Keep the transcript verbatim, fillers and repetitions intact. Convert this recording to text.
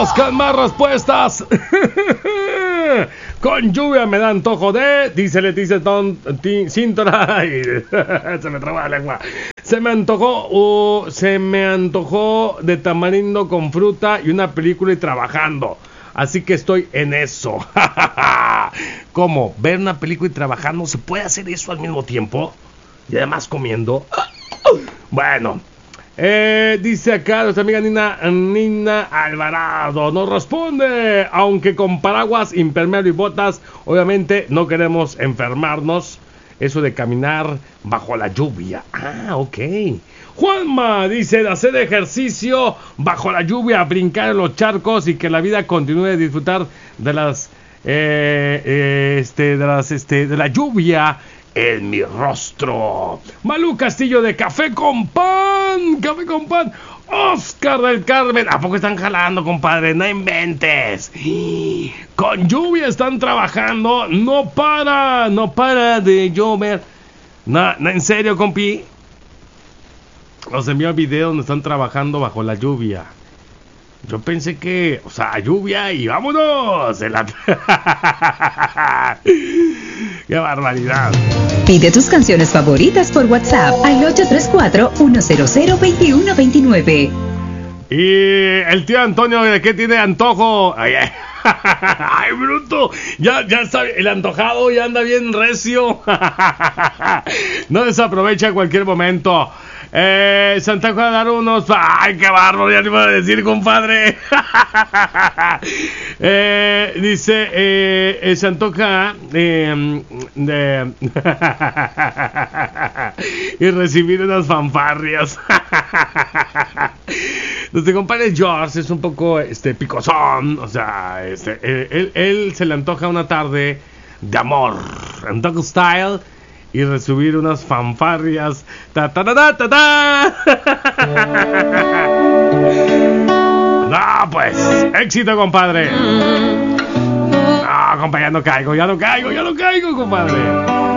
Vamos con más respuestas. Con lluvia me da antojo de, dice Leticia Ton, ti, Cintora. Se me traba la lengua. Se me antojó, uh, se me antojó de tamarindo con fruta y una película y trabajando. Así que estoy en eso. ¿Cómo? ¿Ver una película y trabajando? ¿Se puede hacer eso al mismo tiempo? Y además comiendo. Bueno. Eh, dice acá nuestra amiga Nina, Nina Alvarado, nos responde, aunque con paraguas, impermeable y botas, obviamente no queremos enfermarnos, eso de caminar bajo la lluvia. Ah, ok. Juanma dice, hacer ejercicio bajo la lluvia, brincar en los charcos y que la vida continúe a disfrutar de las, eh, eh, este, de las, este, de la lluvia en mi rostro. Malú Castillo de Café con Pan. Café con Pan. Oscar del Carmen. ¿A poco están jalando, compadre? No inventes. Con lluvia están trabajando. No para. No para de llover. No, no, en serio, compi. Nos envió el video donde están trabajando bajo la lluvia. Yo pensé que, o sea, lluvia y vámonos. La... ¡Qué barbaridad! Pide tus canciones favoritas por WhatsApp al ocho tres cuatro, uno cero cero, dos uno dos nueve. Y el tío Antonio, ¿de qué tiene antojo? Ay, ay, ay, bruto. Ya, ya está, el antojado ya anda bien recio. No desaprovecha cualquier momento. Eh, se antoja dar unos... ¡Ay, qué barro! Ya te iba a decir, compadre. eh, dice, eh, eh, se antoja eh, de... y recibir unas fanfarrias. Nuestro compadre George es un poco este picosón. O sea, este, él, él se le antoja una tarde de amor. Antojo style. Y recibir unas fanfarrias. ¡Ta, ta, ta, ta, ta, ta! No, pues, éxito, compadre. No, compadre, ya no caigo, ya no caigo, ya no caigo, compadre.